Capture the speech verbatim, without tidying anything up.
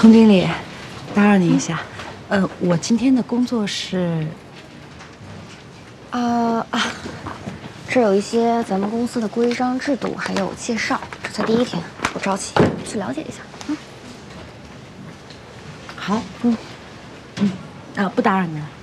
彭经理，打扰您一下，呃，我今天的工作是…… 啊啊，这有一些咱们公司的规章制度，还有介绍。这才第一天，不着急，去了解一下。嗯， 好，嗯嗯，啊，不打扰您了。